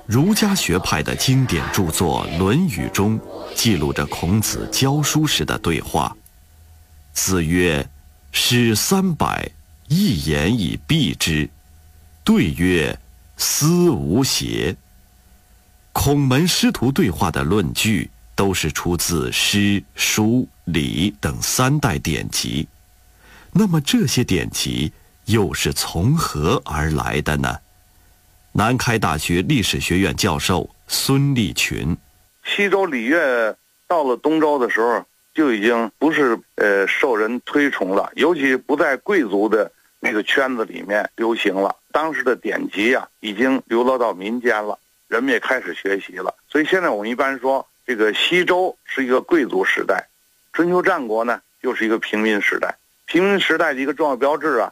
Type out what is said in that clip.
儒家学派的经典著作《论语》中记录着孔子教书时的对话。子曰：“诗300，一言以蔽之。”对曰：“斯无邪。”孔门师徒对话的论据都是出自诗、书、礼等3代典籍。那么这些典籍又是从何而来的呢？南开大学历史学院教授孙立群： 西周礼乐到了东周的时候，就已经不是受人推崇了，尤其不在贵族的那个圈子里面流行了。当时的典籍啊，已经流落到民间了，人们也开始学习了。所以现在我们一般说，这个西周是一个贵族时代，春秋战国呢又是一个平民时代。平民时代的一个重要标志啊，